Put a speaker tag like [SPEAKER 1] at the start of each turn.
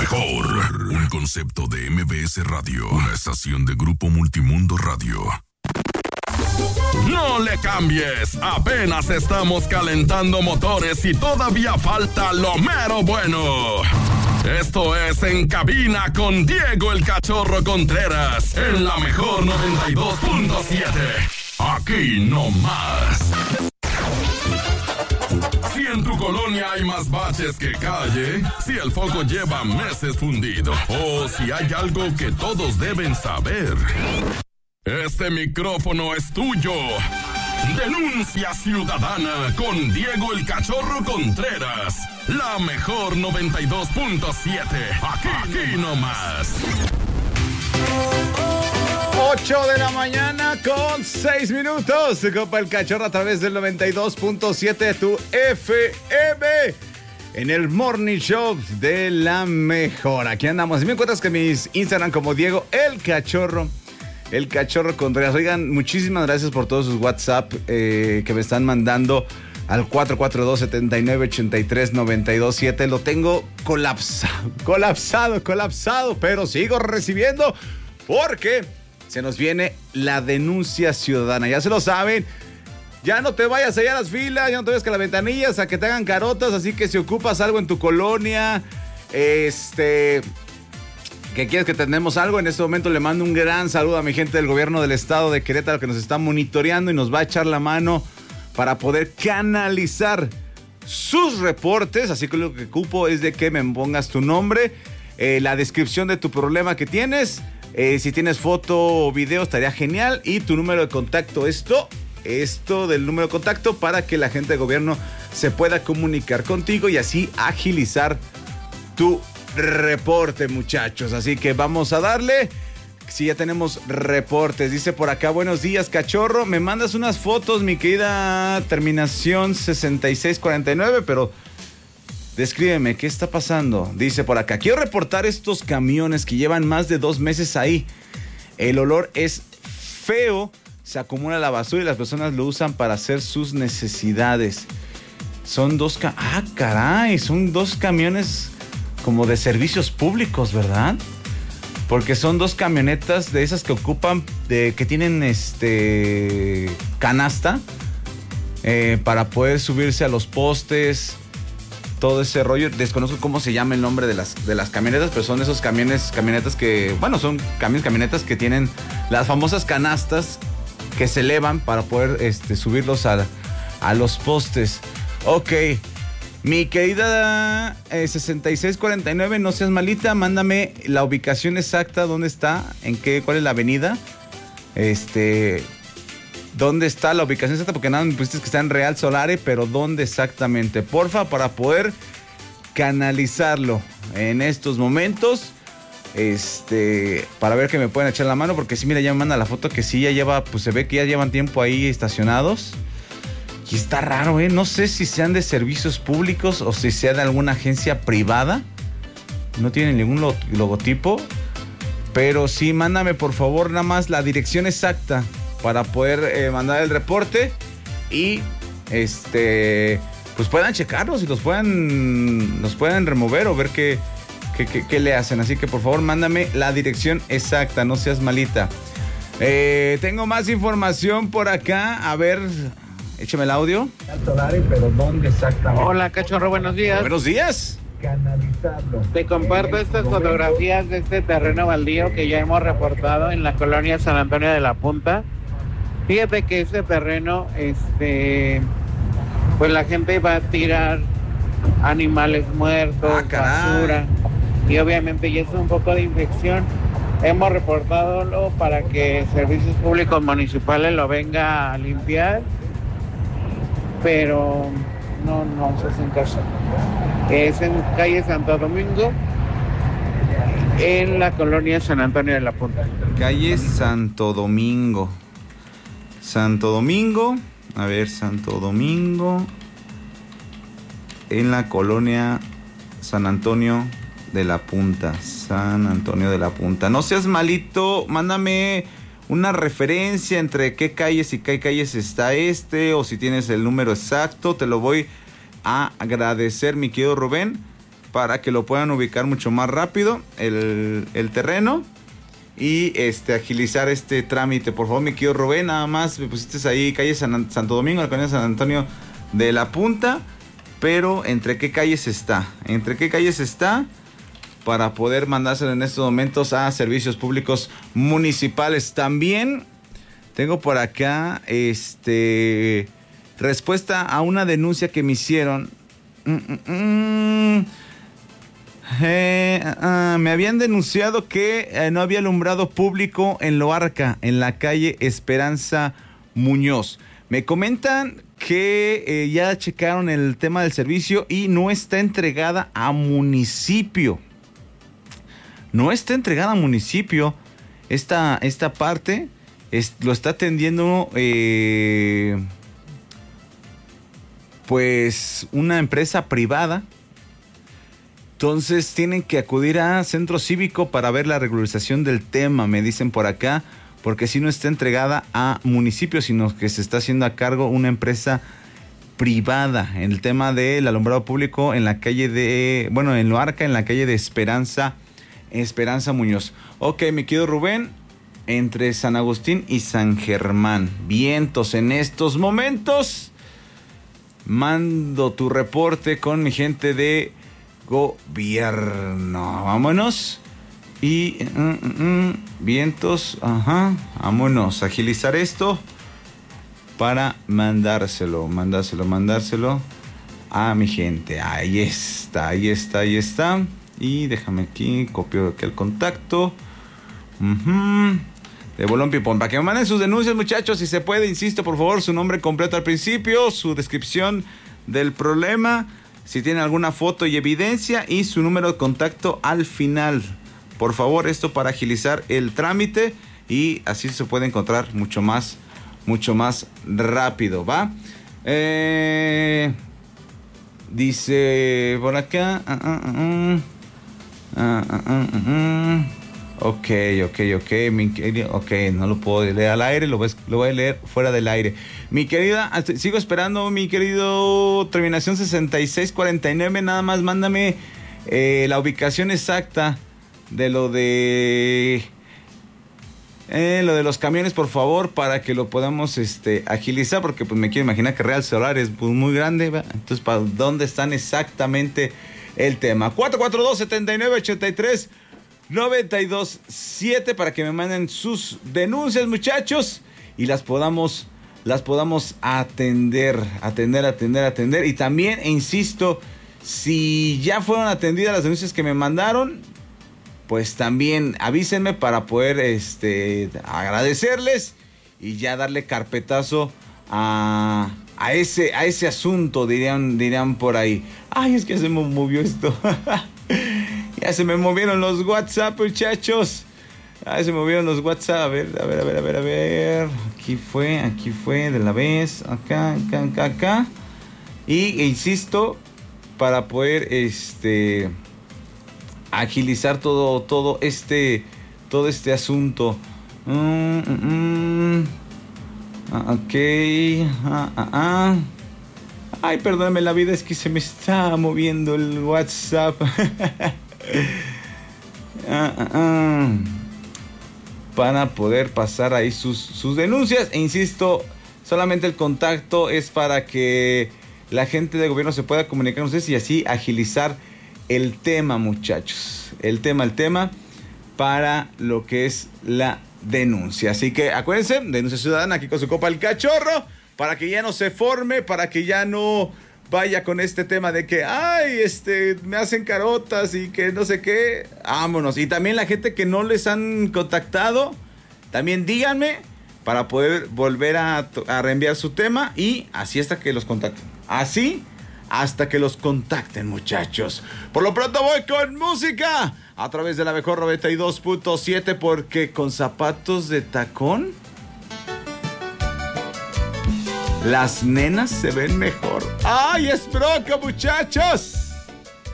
[SPEAKER 1] mejor. Un concepto de MBS Radio. Una estación de Grupo Multimundo Radio.
[SPEAKER 2] No le cambies, apenas estamos calentando motores y todavía falta lo mero bueno. Esto es En Cabina con Diego el Cachorro Contreras en la mejor 92.7. Aquí no más. Si en tu colonia hay más baches que calle, si el foco lleva meses fundido o si hay algo que todos deben saber, este micrófono es tuyo. Denuncia ciudadana con Diego el Cachorro Contreras. La mejor 92.7. Aquí nomás.
[SPEAKER 3] 8 de la mañana con 6 minutos. Se copa el Cachorro a través del 92.7 de tu FM. En el Morning Show de la mejor. Aquí andamos. Y me encuentras que mis Instagram como Diego el Cachorro. El Cachorro Contreras. Oigan, muchísimas gracias por todos sus WhatsApp que me están mandando al 442-7983-927. Lo tengo colapsado, pero sigo recibiendo porque se nos viene la denuncia ciudadana. Ya se lo saben. Ya no te vayas allá a las filas, ya no te vayas a las ventanillas a que te hagan carotas. Así que si ocupas algo en tu colonia, que quieres que tenemos algo, en este momento le mando un gran saludo a mi gente del gobierno del estado de Querétaro que nos está monitoreando y nos va a echar la mano para poder canalizar sus reportes. Así que lo que ocupo es de que me pongas tu nombre, la descripción de tu problema que tienes, si tienes foto o video estaría genial, y tu número de contacto, esto del número de contacto para que la gente de gobierno se pueda comunicar contigo y así agilizar tu reporte, muchachos. Así que vamos a darle. Si ya tenemos reportes, dice por acá: buenos días, Cachorro, me mandas unas fotos, mi querida terminación 6649, pero descríbeme, ¿qué está pasando? Dice por acá: quiero reportar estos camiones que llevan más de 2 meses ahí. El olor es feo, se acumula la basura y las personas lo usan para hacer sus necesidades. Son dos camiones como de servicios públicos, ¿verdad? Porque son 2 camionetas de esas que ocupan, que tienen canasta para poder subirse a los postes, todo ese rollo. Desconozco cómo se llama el nombre de las camionetas, pero son esos camionetas que, bueno, son camionetas que tienen las famosas canastas que se elevan para poder subirlos a los postes. Ok. Mi querida 6649, no seas malita, mándame la ubicación exacta, dónde está, cuál es la avenida, dónde está la ubicación exacta, porque nada me pusiste que está en Real Solare, pero dónde exactamente, porfa, para poder canalizarlo en estos momentos, para ver que me pueden echar la mano, porque sí, mira, ya me manda la foto que sí, ya lleva, pues se ve que ya llevan tiempo ahí estacionados. Y está raro, no sé si sean de servicios públicos o si sea de alguna agencia privada. No tienen ningún logotipo. Pero sí, mándame por favor nada más la dirección exacta para poder mandar el reporte. Y pues puedan checarlos y los puedan remover o ver qué le hacen. Así que por favor mándame la dirección exacta, no seas malita. Tengo más información por acá. A ver, échame el audio.
[SPEAKER 4] Pero ¿dónde exactamente?
[SPEAKER 5] Hola, Cachorro, buenos días.
[SPEAKER 3] Buenos días.
[SPEAKER 4] Canalizarlo.
[SPEAKER 5] Te comparto estas fotografías de este terreno baldío que ya hemos reportado en la colonia San Antonio de la Punta. Fíjate que este terreno, pues la gente va a tirar animales muertos, basura, y obviamente ya es un poco de infección. Hemos reportado para que Servicios Públicos Municipales lo venga a limpiar, pero no se hacen caso. Es en calle Santo Domingo, en la colonia San Antonio de la Punta.
[SPEAKER 3] Calle Santo Domingo. Santo Domingo, en la colonia San Antonio de la Punta. San Antonio de la Punta. No seas malito, mándame una referencia entre qué calles y qué calles está o si tienes el número exacto, te lo voy a agradecer, mi querido Rubén. para que lo puedan ubicar mucho más rápido el terreno y agilizar este trámite. Por favor, mi querido Rubén, nada más me pusiste ahí calle Santo Domingo, la colonia San Antonio de la Punta, pero ¿entre qué calles está? Para poder mandárselo en estos momentos a servicios públicos municipales. También tengo por acá respuesta a una denuncia que me hicieron. Me habían denunciado que no había alumbrado público en Loarca, en la calle Esperanza Muñoz. Me comentan que ya checaron el tema del servicio y no está entregada a municipio. No está entregada a municipio. Esta parte lo está atendiendo pues una empresa privada. Entonces tienen que acudir a centro cívico para ver la regularización del tema, me dicen por acá, porque si no está entregada a municipio, sino que se está haciendo a cargo una empresa privada en el tema del alumbrado público en la calle en Loarca, en la calle de Esperanza Muñoz. Ok, mi querido Rubén, entre San Agustín y San Germán, vientos en estos momentos. Mando tu reporte con mi gente de gobierno. Vámonos. Y vientos, vámonos. Agilizar esto para mandárselo a mi gente. Ahí está. Y déjame aquí, copio aquí el contacto. De bolón pipón. Para que me manden sus denuncias, muchachos, si se puede, insisto, por favor, su nombre completo al principio, su descripción del problema, si tienen alguna foto y evidencia, y su número de contacto al final. Por favor, esto para agilizar el trámite y así se puede encontrar mucho más rápido, ¿va? Dice por acá. Ok, no lo puedo leer al aire, lo voy a leer fuera del aire. Mi querida, sigo esperando, mi querido terminación 6649, nada más mándame la ubicación exacta de lo de los camiones, por favor, para que lo podamos agilizar, porque pues me quiero imaginar que Real Solar es pues, muy grande, ¿verdad? Entonces, ¿para dónde están exactamente el tema? 442-7983-927 para que me manden sus denuncias, muchachos, y las podamos atender. Y también, insisto, si ya fueron atendidas las denuncias que me mandaron, pues también avísenme para poder agradecerles y ya darle carpetazo a ese asunto, dirían por ahí. Ay, es que se me movió esto. Ya se me movieron los WhatsApp, muchachos. Se me movieron los WhatsApp. A ver. Aquí fue de la vez. Acá. Y insisto, para poder agilizar todo este asunto. Ok. Ay, perdóname la vida, es que se me está moviendo el WhatsApp. Para poder pasar ahí sus denuncias. E insisto, solamente el contacto es para que la gente de gobierno se pueda comunicar con ustedes y así agilizar el tema, muchachos. El tema para lo que es la denuncia. Así que acuérdense, denuncia ciudadana aquí con su copa el cachorro, para que ya no se forme, para que ya no vaya con este tema de que me hacen carotas y que no sé qué. Vámonos. Y también la gente que no les han contactado, también díganme para poder volver a reenviar su tema y así hasta que los contacten. Así hasta que los contacten, muchachos. Por lo pronto voy con música a través de la mejor 92.7, porque con zapatos de tacón las nenas se ven mejor. ¡Ay, es broca, muchachos!